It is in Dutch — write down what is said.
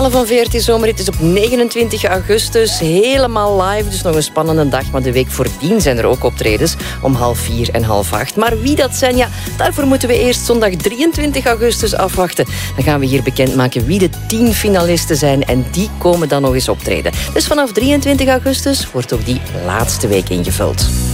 Van VRT Zomerrit is op 29 augustus helemaal live. Dus nog een spannende dag. Maar de week voordien zijn er ook optredens om 7:30 en 7:30. Maar wie dat zijn, ja, daarvoor moeten we eerst zondag 23 augustus afwachten. Dan gaan we hier bekendmaken wie de 10 finalisten zijn. En die komen dan nog eens optreden. Dus vanaf 23 augustus wordt ook die laatste week ingevuld.